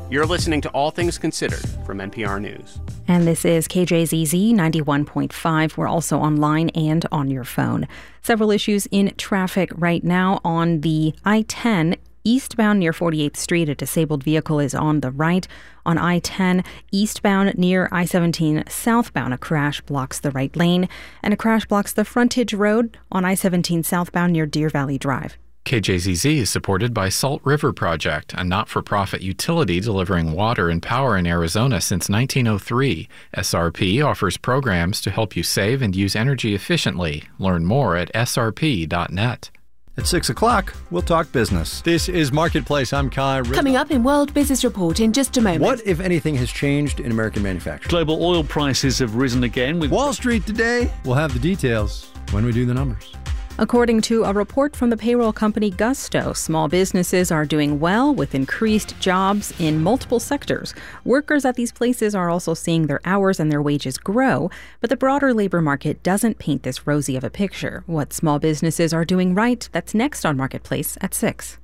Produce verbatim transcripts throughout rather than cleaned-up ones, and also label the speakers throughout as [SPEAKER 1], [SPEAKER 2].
[SPEAKER 1] You're listening to All Things Considered from N P R News.
[SPEAKER 2] And this is K J Z Z ninety-one point five. We're also online and on your phone. Several issues in traffic right now on the I ten eastbound near forty-eighth Street. A disabled vehicle is on the right. On I ten eastbound near I seventeen southbound, a crash blocks the right lane. And a crash blocks the frontage road on I seventeen southbound near Deer Valley Drive.
[SPEAKER 3] K J Z Z is supported by Salt River Project, a not-for-profit utility delivering water and power in Arizona since nineteen oh three. S R P offers programs to help you save and use energy efficiently. Learn more at S R P dot net.
[SPEAKER 4] At six o'clock, we'll talk business.
[SPEAKER 5] This is Marketplace. I'm Kai Riddle.
[SPEAKER 6] Coming up in World Business Report in just a moment.
[SPEAKER 4] What, if anything, has changed in American manufacturing?
[SPEAKER 5] Global oil prices have risen again. With
[SPEAKER 4] Wall Street today. We'll have the details when we do the numbers.
[SPEAKER 2] According to a report from the payroll company Gusto, small businesses are doing well with increased jobs in multiple sectors. Workers at these places are also seeing their hours and their wages grow, but the broader labor market doesn't paint this rosy of a picture. What small businesses are doing right, that's next on Marketplace at six.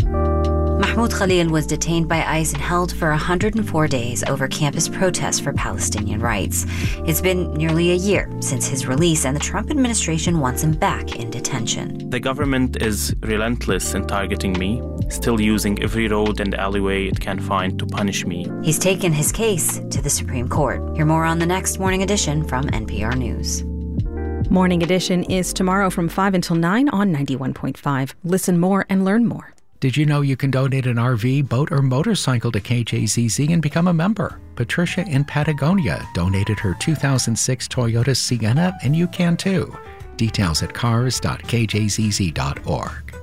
[SPEAKER 7] Mahmoud Khalil was detained by ICE and held for one hundred four days over campus protests for Palestinian rights. It's been nearly a year since his release, and the Trump administration wants him back in detention.
[SPEAKER 8] The government is relentless in targeting me, still using every road and alleyway it can find to punish me.
[SPEAKER 7] He's taken his case to the Supreme Court. Hear more on the next Morning Edition from N P R News.
[SPEAKER 2] Morning Edition is tomorrow from five until nine on ninety-one point five. Listen more and learn more.
[SPEAKER 9] Did you know you can donate an R V, boat, or motorcycle to K J Z Z and become a member? Patricia in Patagonia donated her two thousand six Toyota Sienna, and you can too. Details at cars dot k j z z dot org.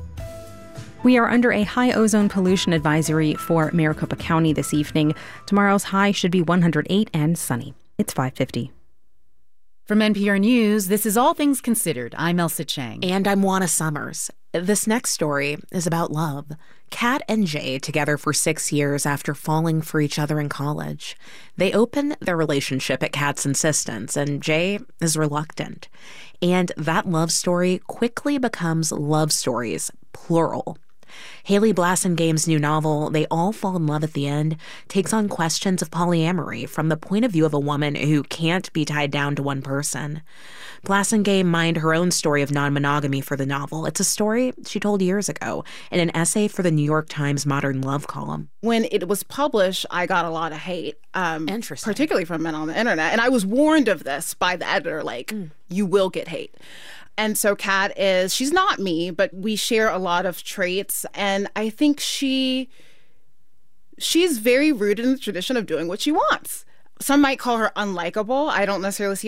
[SPEAKER 2] We are under a high ozone pollution advisory for Maricopa County this evening. Tomorrow's high should be one hundred eight and sunny. It's five fifty.
[SPEAKER 10] From N P R News, this is All Things Considered. I'm Elsa Chang.
[SPEAKER 11] And I'm Juana Summers. This next story is about love. Kat and Jay together for six years after falling for each other in college. They open their relationship at Kat's insistence, and Jay is reluctant. And that love story quickly becomes love stories, plural. Haley Blassingame's new novel, They All Fall in Love at the End, takes on questions of polyamory from the point of view of a woman who can't be tied down to one person. Blassingame mined her own story of non-monogamy for the novel. It's a story she told years ago in an essay for the New York Times Modern Love column.
[SPEAKER 12] When it was published, I got a lot of hate, um,
[SPEAKER 11] Interesting.
[SPEAKER 12] particularly from men on the internet. And I was warned of this by the editor, like, mm. you will get hate. And so Kat is, she's not me, but we share a lot of traits. And I think she, she's very rooted in the tradition of doing what she wants. Some might call her unlikable. I don't necessarily see